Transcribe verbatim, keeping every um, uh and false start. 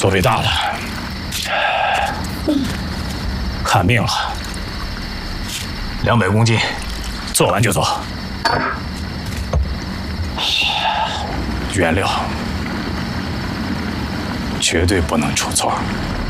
做伟大了，看病了，两百公斤，做完就走。原料绝对不能出错。